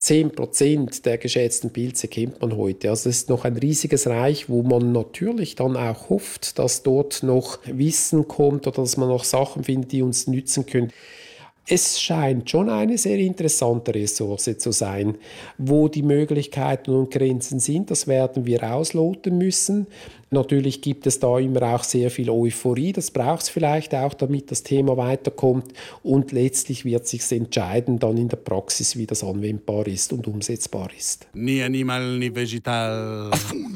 10% der geschätzten Pilze kennt man heute. Also das ist noch ein riesiges Reich, wo man natürlich dann auch hofft, dass dort noch Wissen kommt oder dass man noch Sachen findet, die uns nützen können. Es scheint schon eine sehr interessante Ressource zu sein. Wo die Möglichkeiten und Grenzen sind, das werden wir ausloten müssen. Natürlich gibt es da immer auch sehr viel Euphorie, das braucht es vielleicht auch, damit das Thema weiterkommt. Und letztlich wird sich entscheiden dann in der Praxis, wie das anwendbar ist und umsetzbar ist. Ni animal ni vegetal.